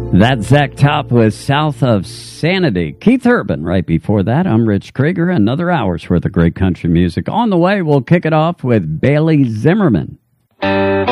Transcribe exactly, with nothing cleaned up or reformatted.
That's Zach Top with South of Sanity. Keith Urban right before that. I'm Rich Krieger. Another hour's worth of great country music. On the way, we'll kick it off with Bailey Zimmerman.